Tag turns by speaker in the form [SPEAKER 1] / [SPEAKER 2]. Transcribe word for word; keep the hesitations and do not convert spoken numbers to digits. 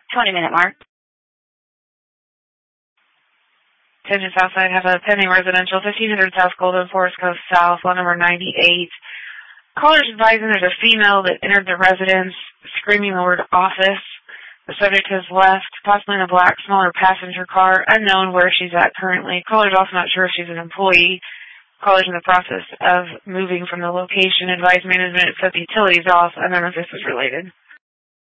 [SPEAKER 1] twenty-minute mark.
[SPEAKER 2] Attention Southside, have a pending residential, fifteen hundred South Golden, Forest Coast South, lot number ninety-eight. Callers advising there's a female that entered the residence screaming the word office. The subject has left, possibly in a black, smaller passenger car, unknown where she's at currently. Caller's also not sure if she's an employee. Caller's in the process of moving from the location. Advise management set the utilities off. I don't know if this is related.